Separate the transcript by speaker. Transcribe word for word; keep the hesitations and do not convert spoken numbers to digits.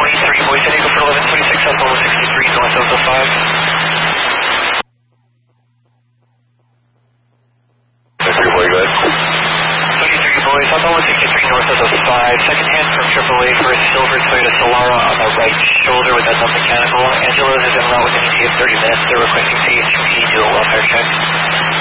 Speaker 1: twenty-three, boy, San Diego for eleven twenty-six, South Almost sixty-three, North Delta five.
Speaker 2: twenty-three, boy, go ahead.
Speaker 1: twenty-three, boy, South Almost sixty-three, North Delta five. Second hand from triple A for a silver Toyota Solara on the right shoulder with that non-mechanical. Angelos is en route within E T A of thirty minutes. They're requesting C H P, do a welfare check.